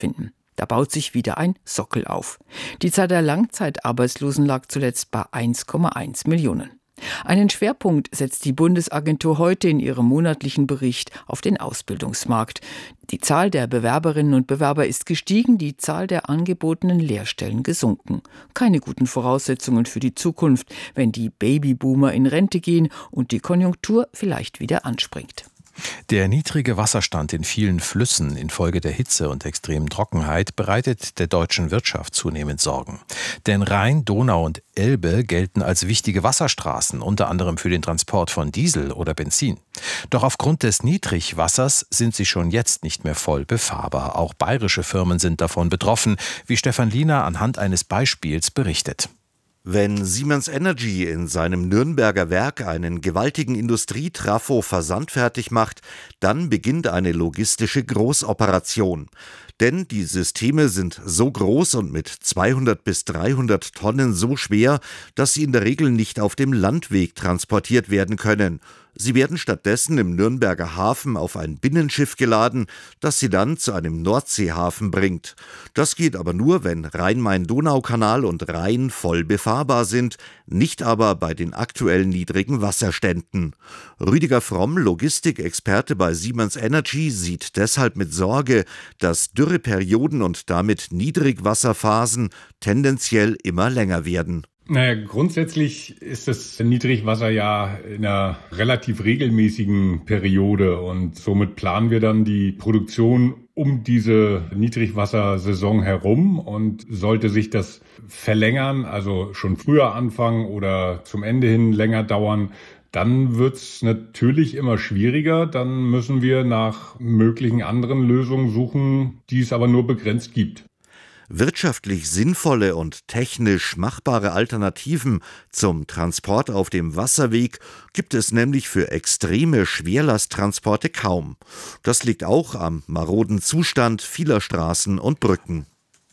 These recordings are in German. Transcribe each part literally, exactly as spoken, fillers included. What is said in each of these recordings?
stattfinden. Da baut sich wieder ein Sockel auf. Die Zahl der Langzeitarbeitslosen lag zuletzt bei eins Komma eins Millionen. Einen Schwerpunkt setzt die Bundesagentur heute in ihrem monatlichen Bericht auf den Ausbildungsmarkt. Die Zahl der Bewerberinnen und Bewerber ist gestiegen, die Zahl der angebotenen Lehrstellen gesunken. Keine guten Voraussetzungen für die Zukunft, wenn die Babyboomer in Rente gehen und die Konjunktur vielleicht wieder anspringt. Der niedrige Wasserstand in vielen Flüssen infolge der Hitze und extremen Trockenheit bereitet der deutschen Wirtschaft zunehmend Sorgen. Denn Rhein, Donau und Elbe gelten als wichtige Wasserstraßen, unter anderem für den Transport von Diesel oder Benzin. Doch aufgrund des Niedrigwassers sind sie schon jetzt nicht mehr voll befahrbar. Auch bayerische Firmen sind davon betroffen, wie Stefan Liener anhand eines Beispiels berichtet. Wenn Siemens Energy in seinem Nürnberger Werk einen gewaltigen Industrietrafo versandfertig macht, dann beginnt eine logistische Großoperation. Denn die Systeme sind so groß und mit zweihundert bis dreihundert Tonnen so schwer, dass sie in der Regel nicht auf dem Landweg transportiert werden können. Sie werden stattdessen im Nürnberger Hafen auf ein Binnenschiff geladen, das sie dann zu einem Nordseehafen bringt. Das geht aber nur, wenn Rhein-Main-Donau-Kanal und Rhein voll befahrbar sind, nicht aber bei den aktuell niedrigen Wasserständen. Rüdiger Fromm, Logistikexperte bei Siemens Energy, sieht deshalb mit Sorge, dass Dürreperioden und damit Niedrigwasserphasen tendenziell immer länger werden. Naja, grundsätzlich ist das Niedrigwasser ja in einer relativ regelmäßigen Periode und somit planen wir dann die Produktion um diese Niedrigwassersaison herum, und sollte sich das verlängern, also schon früher anfangen oder zum Ende hin länger dauern, dann wird's natürlich immer schwieriger. Dann müssen wir nach möglichen anderen Lösungen suchen, die es aber nur begrenzt gibt. Wirtschaftlich sinnvolle und technisch machbare Alternativen zum Transport auf dem Wasserweg gibt es nämlich für extreme Schwerlasttransporte kaum. Das liegt auch am maroden Zustand vieler Straßen und Brücken.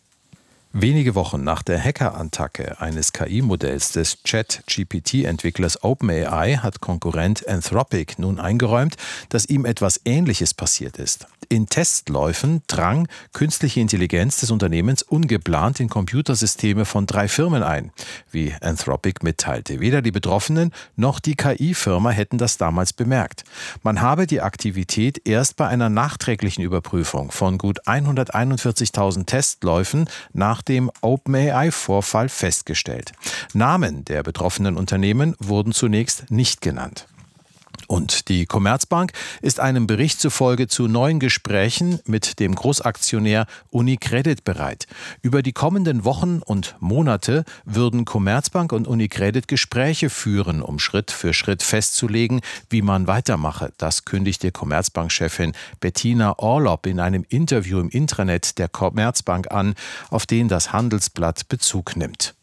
Wenige Wochen nach der Hackerattacke eines K I-Modells des Chat-G P T-Entwicklers OpenAI hat Konkurrent Anthropic nun eingeräumt, dass ihm etwas Ähnliches passiert ist. In Testläufen drang künstliche Intelligenz des Unternehmens ungeplant in Computersysteme von drei Firmen ein, wie Anthropic mitteilte. Weder die Betroffenen noch die K I-Firma hätten das damals bemerkt. Man habe die Aktivität erst bei einer nachträglichen Überprüfung von gut hunderteinundvierzigtausend Testläufen nach dem OpenAI-Vorfall festgestellt. Namen der betroffenen Unternehmen wurden zunächst nicht genannt. Und die Commerzbank ist einem Bericht zufolge zu neuen Gesprächen mit dem Großaktionär UniCredit bereit. Über die kommenden Wochen und Monate würden Commerzbank und UniCredit Gespräche führen, um Schritt für Schritt festzulegen, wie man weitermache. Das kündigte Commerzbank-Chefin Bettina Orlopp in einem Interview im Intranet der Commerzbank an, auf den das Handelsblatt Bezug nimmt.